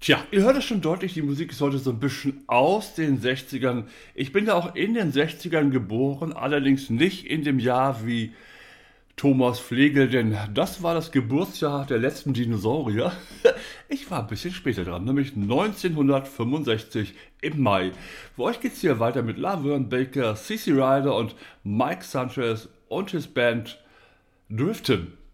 Tja, ihr hört es schon deutlich, die Musik ist heute so ein bisschen aus den 60ern. Ich bin ja auch in den 60ern geboren, allerdings nicht in dem Jahr wie Thomas Flegel, denn das war das Geburtsjahr der letzten Dinosaurier. Ich war ein bisschen später dran, nämlich 1965 im Mai. Für euch geht's hier weiter mit Laverne Baker, CeCe Ryder und Mike Sanchez und his Band Driftin'.